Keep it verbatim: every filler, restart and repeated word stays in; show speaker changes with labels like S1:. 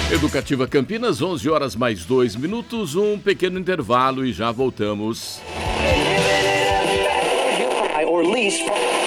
S1: Educativa Campinas, onze horas mais dois minutos, um pequeno intervalo e já voltamos.
S2: Or lease